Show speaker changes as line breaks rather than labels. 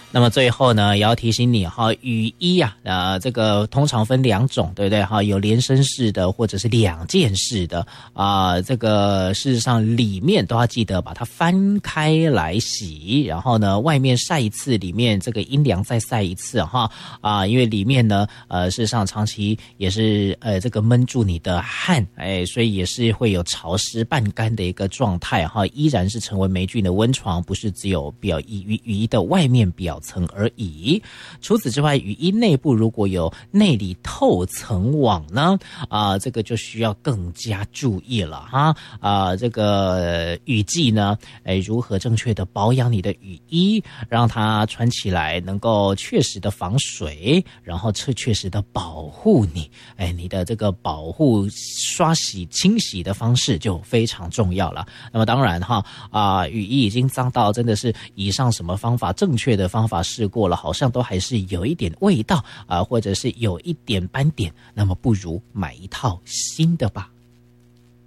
那么最后呢，也要提醒你哈，雨衣啊，这个通常分2种，对不对哈？有连身式的或者是2件式的啊，这个事实上里面都要记得把它翻开来洗，然后呢，外面晒一次，里面这个阴凉再晒一次哈啊，因为里面呢，事实上长期也是这个闷住你的汗，所以也是会有潮湿半干的一个状态哈，依然是成为霉菌的温床，不是只有雨衣的外面表层而已。除此之外，雨衣内部如果有内里透层网呢，这个就需要更加注意了哈。这个雨季呢，如何正确的保养你的雨衣，让它穿起来能够确实的防水，然后确实的保护你，你的这个保护刷洗清洗的方式就非常重要了。那么当然雨衣已经脏到真的是以上什么方法正确的方法试过了，好像都还是有一点味道或者是有一点斑点，那么不如买一套新的吧。